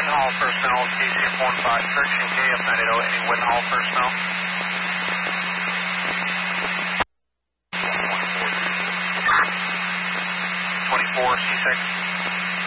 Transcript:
haul personnel, KCF-15, correction, KF-90, any wind haul personnel? 24, C6.